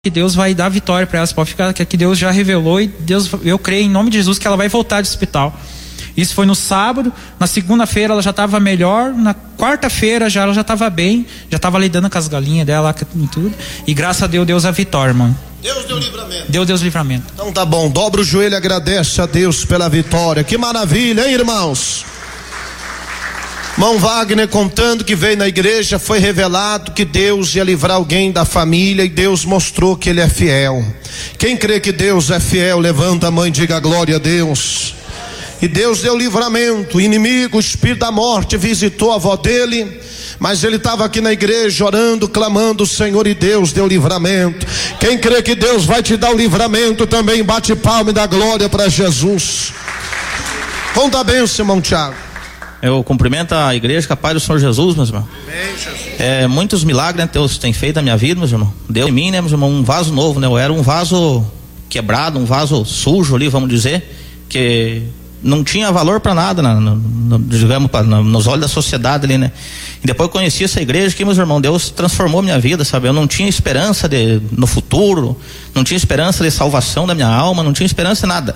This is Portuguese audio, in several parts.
que Deus vai dar vitória para elas, pode ficar que Deus já revelou, e Deus, eu creio em nome de Jesus que ela vai voltar do hospital. Isso foi no sábado, na segunda-feira ela já estava melhor, na quarta-feira ela já estava bem, já estava lidando com as galinhas dela e tudo, e graças a Deus a vitória, irmão. Deus deu livramento. Deus livramento. Então tá bom, dobra o joelho e agradece a Deus pela vitória. Que maravilha, hein, irmãos? Irmão Wagner contando que veio na igreja, foi revelado que Deus ia livrar alguém da família e Deus mostrou que Ele é fiel. Quem crê que Deus é fiel, levanta a mão e diga glória a Deus. E Deus deu livramento. O inimigo, o espírito da morte visitou a avó dele, mas ele estava aqui na igreja orando, clamando o Senhor, e Deus deu livramento. Quem crê que Deus vai te dar o livramento também, bate palma e dá glória para Jesus. Conta a bênção, irmão Tiago. Eu cumprimento a igreja, com a paz do Senhor Jesus, meus irmãos. Muitos milagres, né, Deus tem feito na minha vida, meus irmãos. Deu em mim, né, meus irmãos, um vaso novo, né? Eu era um vaso quebrado, um vaso sujo ali, vamos dizer, que não tinha valor para nada, digamos, nos olhos da sociedade ali, né? E depois eu conheci essa igreja que, meus irmãos, Deus transformou minha vida, sabe? Eu não tinha esperança no futuro, não tinha esperança de salvação da minha alma, não tinha esperança em nada.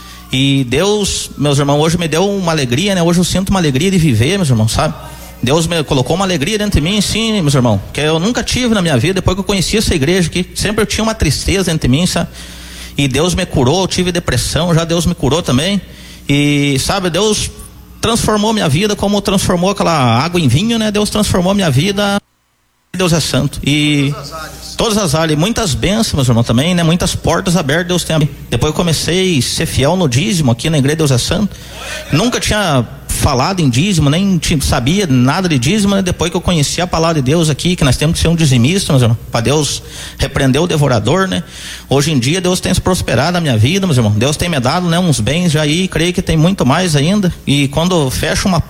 E Deus, meus irmãos, hoje me deu uma alegria, né? Hoje eu sinto uma alegria de viver, meus irmãos, sabe? Deus me colocou uma alegria dentro de mim, sim, meus irmãos, que eu nunca tive na minha vida. Depois que eu conheci essa igreja, que sempre eu tinha uma tristeza dentro de mim, sabe? E Deus me curou, eu tive depressão, já Deus me curou também. E, sabe, Deus transformou minha vida como transformou aquela água em vinho, né? Deus transformou minha vida. Deus é santo. E todas as áreas, muitas bênçãos, meus irmãos, também, né? Muitas portas abertas Deus tem. Depois eu comecei a ser fiel no dízimo aqui na igreja Deus é Santo. Nunca tinha falado em dízimo, nem sabia nada de dízimo, né? Depois que eu conheci a palavra de Deus aqui, que nós temos que ser um dizimista, meus irmãos, para Deus repreender o devorador, né? Hoje em dia Deus tem se prosperado na minha vida, meus irmãos. Deus tem me dado, né, uns bens já aí, creio que tem muito mais ainda. E quando fecha uma...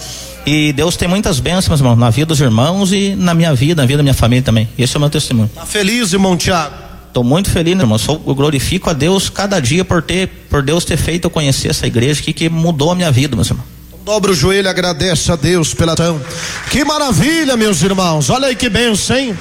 E Deus tem muitas bênçãos, meus irmãos, na vida dos irmãos e na minha vida, na vida da minha família também. Esse é o meu testemunho. Tá feliz, irmão Tiago? Estou muito feliz, meu irmão. Eu glorifico a Deus cada dia por Deus ter feito eu conhecer essa igreja aqui, que mudou a minha vida, meus irmãos. Dobra o joelho e agradece a Deus pela ação. Que maravilha, meus irmãos. Olha aí que bênção, hein?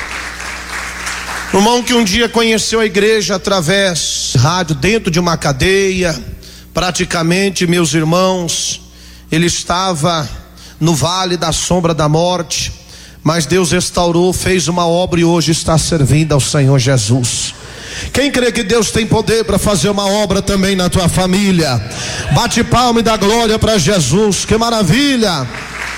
Irmão que um dia conheceu a igreja através de rádio, dentro de uma cadeia. Praticamente, meus irmãos, ele estava no vale da sombra da morte, mas Deus restaurou, fez uma obra e hoje está servindo ao Senhor Jesus. Quem crê que Deus tem poder para fazer uma obra também na tua família, bate palma e dá glória para Jesus. Que maravilha.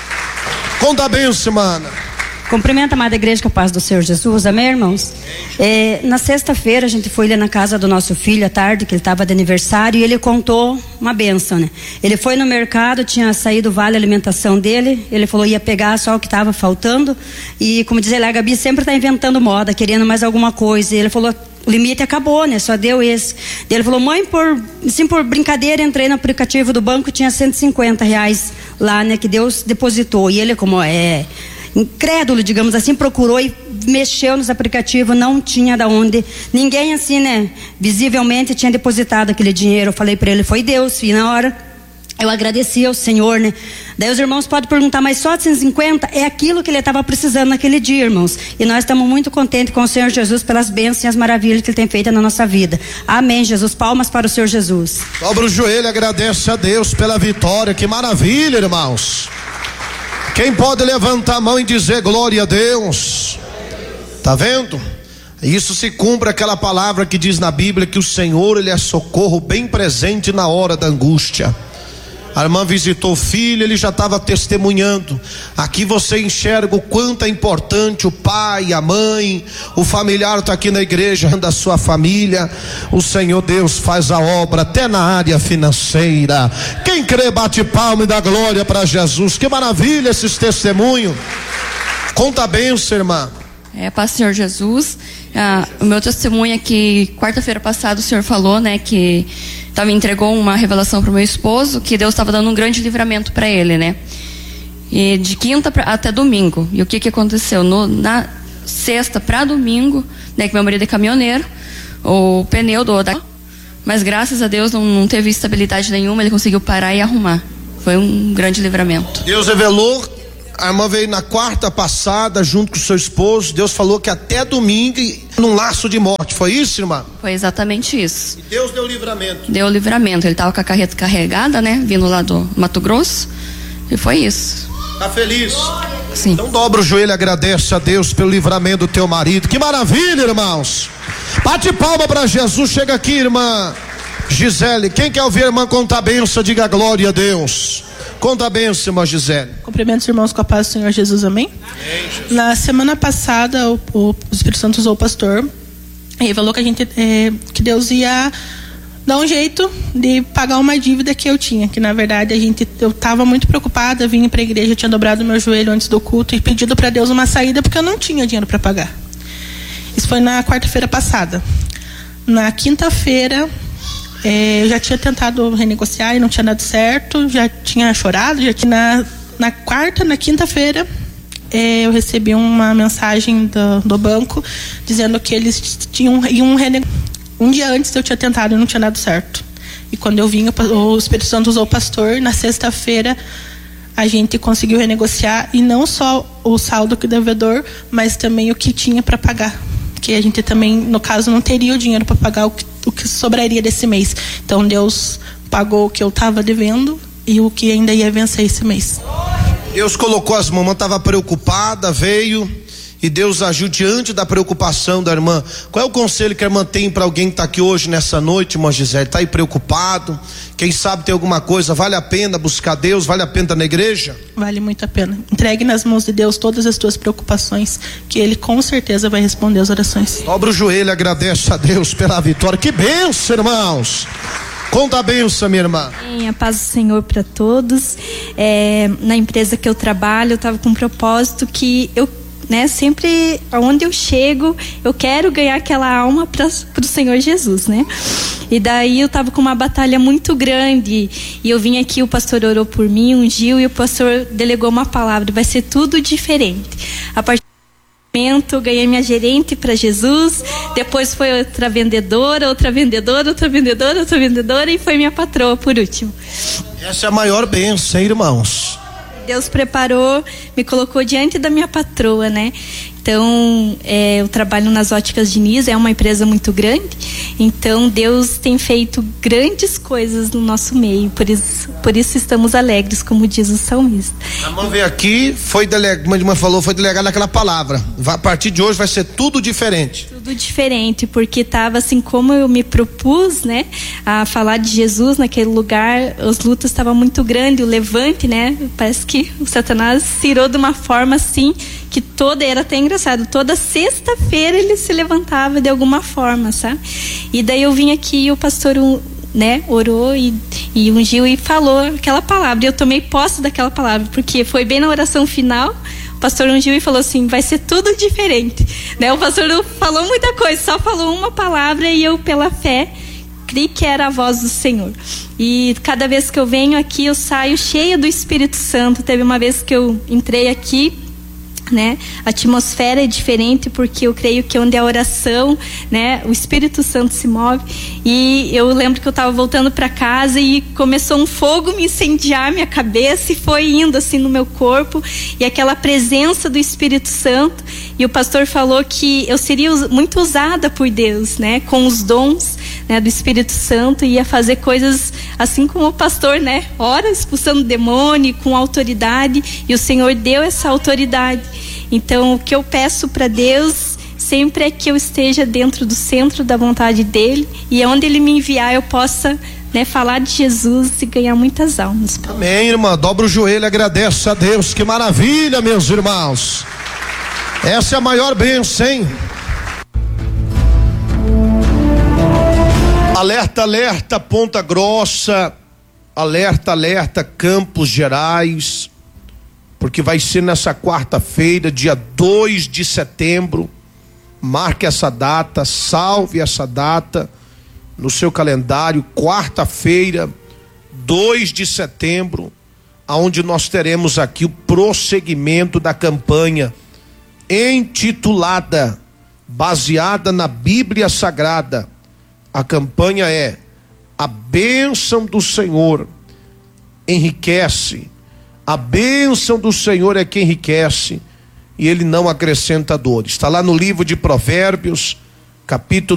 Conta a bênção, mana. Cumprimento a amada igreja com a paz do Senhor Jesus, amém, irmãos? Na sexta-feira a gente foi ali na casa do nosso filho à tarde, que ele estava de aniversário, e ele contou uma bênção, né? Ele foi no mercado, tinha saído o vale alimentação dele, ele falou ia pegar só o que estava faltando, e como diz ele, a Gabi sempre está inventando moda, querendo mais alguma coisa, e ele falou, o limite acabou, né? Só deu esse. E ele falou, mãe, por brincadeira, entrei no aplicativo do banco, tinha R$150 lá, né? Que Deus depositou, e ele como incrédulo, digamos assim, procurou e mexeu nos aplicativos, não tinha da onde, ninguém assim, né, visivelmente tinha depositado aquele dinheiro. Eu falei para ele, foi Deus, e na hora eu agradeci ao Senhor, né? Daí os irmãos podem perguntar, mas só 150 é aquilo que ele estava precisando naquele dia, irmãos, e nós estamos muito contentes com o Senhor Jesus pelas bênçãos e as maravilhas que ele tem feito na nossa vida. Amém, Jesus. Palmas para o Senhor Jesus. Dobra o joelho e agradece a Deus pela vitória. Que maravilha, irmãos. Quem pode levantar a mão e dizer glória a Deus? Tá vendo? Isso se cumpre aquela palavra que diz na Bíblia que o Senhor, Ele é socorro bem presente na hora da angústia. A irmã visitou o filho, ele já estava testemunhando. Aqui você enxerga o quanto é importante o pai, a mãe, o familiar está aqui na igreja, da sua família. O Senhor Deus faz a obra até na área financeira. Quem crê bate palma e dá glória para Jesus. Que maravilha esses testemunhos. Conta a bênção, irmã. Paz do Senhor Jesus. O meu testemunho é que quarta-feira passada o Senhor falou, né, que me entregou uma revelação para o meu esposo, que Deus estava dando um grande livramento para ele, né? E de quinta até domingo. E o que aconteceu? Na sexta para domingo, né, que meu marido é caminhoneiro, o pneu mas graças a Deus não teve estabilidade nenhuma, ele conseguiu parar e arrumar. Foi um grande livramento. Deus revelou. A irmã veio na quarta passada junto com o seu esposo. Deus falou que até domingo num laço de morte, foi isso, irmã? Foi exatamente isso. E Deus deu livramento. Deu livramento. Ele estava com a carreta carregada, né? Vindo lá do Mato Grosso. E foi isso. Tá feliz? Sim. Então dobra o joelho e agradece a Deus pelo livramento do teu marido. Que maravilha, irmãos. Bate palma para Jesus. Chega aqui, irmã Gisele. Quem quer ouvir a irmã contar a bênção, diga glória a Deus. Conta a bênção, irmã Gisele. Cumprimento os irmãos com a paz do Senhor Jesus, amém? Amém, Jesus. Na semana passada, o Espírito Santo usou o pastor e revelou que Deus ia dar um jeito de pagar uma dívida que eu tinha, que na verdade eu estava muito preocupada, vim para a igreja, eu tinha dobrado meu joelho antes do culto e pedido para Deus uma saída porque eu não tinha dinheiro para pagar. Isso foi na quarta-feira passada. Na quinta-feira, eu já tinha tentado renegociar e não tinha dado certo, já tinha chorado, na quarta, na quinta-feira, eu recebi uma mensagem do banco dizendo que eles iam renegociar. Um dia antes eu tinha tentado e não tinha dado certo. E quando eu vim, o Espírito Santo usou o pastor. Na sexta-feira a gente conseguiu renegociar, e não só o saldo que o devedor, mas também o que tinha para pagar. Que a gente também, no caso, não teria o dinheiro para pagar o que sobraria desse mês. Então Deus pagou o que eu estava devendo e o que ainda ia vencer esse mês. Deus colocou as mãos, estava preocupada, veio e Deus agiu diante da preocupação da irmã. Qual é o conselho que a irmã tem para alguém que está aqui hoje nessa noite, irmã Gisele? Está aí preocupado? Quem sabe tem alguma coisa? Vale a pena buscar Deus? Vale a pena estar na igreja? Vale muito a pena. Entregue nas mãos de Deus todas as tuas preocupações, que Ele com certeza vai responder as orações. Dobra o joelho e agradece a Deus pela vitória. Que bênção, irmãos. Conta a bênção, minha irmã. A paz do Senhor para todos. Na empresa que eu trabalho, eu estava com um propósito que eu, sempre aonde eu chego, eu quero ganhar aquela alma para o Senhor Jesus, né? E daí eu estava com uma batalha muito grande e eu vim aqui, o pastor orou por mim, ungiu, e o pastor delegou uma palavra: vai ser tudo diferente. A partir do momento eu ganhei minha gerente para Jesus, depois foi outra vendedora, e foi minha patroa por último. Essa é a maior bênção, irmãos. Deus preparou, me colocou diante da minha patroa, né? Então, eu trabalho nas Óticas Diniz, é uma empresa muito grande. Então, Deus tem feito grandes coisas no nosso meio. Por isso estamos alegres, como diz o salmista. A mãe veio aqui, como a irmã falou, foi delegada aquela palavra. A partir de hoje vai ser tudo diferente. Tudo diferente, porque estava assim, como eu me propus, né, a falar de Jesus naquele lugar, as lutas estavam muito grandes, o levante, né? Parece que o Satanás tirou de uma forma assim, que era até engraçado, toda sexta-feira ele se levantava de alguma forma, sabe? E daí eu vim aqui e o pastor, orou e ungiu e falou aquela palavra, e eu tomei posse daquela palavra, porque foi bem na oração final, o pastor ungiu e falou assim: vai ser tudo diferente, né? O pastor não falou muita coisa, só falou uma palavra, e eu, pela fé, criei que era a voz do Senhor. E cada vez que eu venho aqui, eu saio cheia do Espírito Santo. Teve uma vez que eu entrei aqui, né? A atmosfera é diferente, porque eu creio que onde é a oração, né, o Espírito Santo se move. E eu lembro que eu estava voltando para casa e começou um fogo me incendiar minha cabeça, e foi indo assim no meu corpo, e aquela presença do Espírito Santo. E o pastor falou que eu seria muito usada por Deus, né, com os dons, né, do Espírito Santo, e ia fazer coisas assim como o pastor, né, ora expulsando demônio com autoridade, e o Senhor deu essa autoridade. Então, o que eu peço para Deus sempre é que eu esteja dentro do centro da vontade dele, e onde ele me enviar eu possa, né, falar de Jesus e ganhar muitas almas. Amém, irmã. Dobra o joelho e agradece a Deus. Que maravilha, meus irmãos. Essa é a maior bênção, hein? Alerta, alerta, Ponta Grossa. Alerta, alerta, Campos Gerais. Porque vai ser nessa quarta-feira, dia 2 de setembro. Marque essa data, salve essa data no seu calendário. Quarta-feira, 2 de setembro, aonde nós teremos aqui o prosseguimento da campanha intitulada, baseada na Bíblia Sagrada. A campanha é: a bênção do Senhor enriquece. A bênção do Senhor é que enriquece, e Ele não acrescenta dores. Está lá no livro de Provérbios, capítulo